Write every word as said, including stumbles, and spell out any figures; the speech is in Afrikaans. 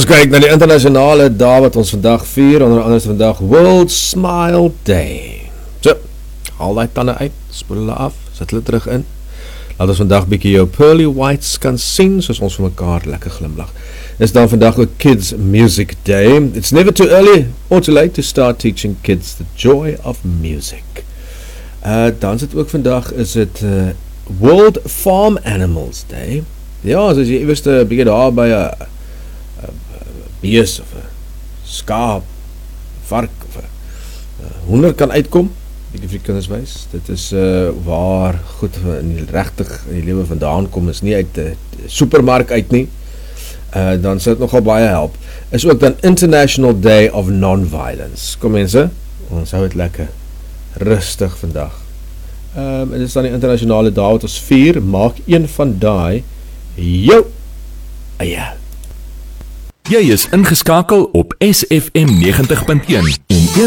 ons kyk na die internasionale dae wat ons vandag vier, onder andere vandag World Smile Day. So, haal die tande uit, spoel hulle af, sit hulle terug in. Laat ons vandag bykie jou pearly whites kan sien, soos ons vir mekaar lekker glimlag. Is dan vandag ook Kids Music Day. It's never too early or too late to start teaching kids the joy of music. Uh, dan is het ook vandag, is het uh, World Farm Animals Day. Ja, as jy iewers 'n bietjie daar by 'n bees of 'n skaap, vark of 'n hoender kan uitkom, bietjie vir die kinders wys. Dit is uh, waar goed in die regtig in die lewe vandaan kom, is nie uit 'n supermark uit nie. Uh, dan sal dit nogal baie help. Is ook dan International Day of Non-Violence. Kom mense, ons hou het lekker rustig vandag. Um, en dit is dan die internasionale dae wat ons vier, maak een van daai jou eie. Jy is ingeskakel op S F M negentig punt een en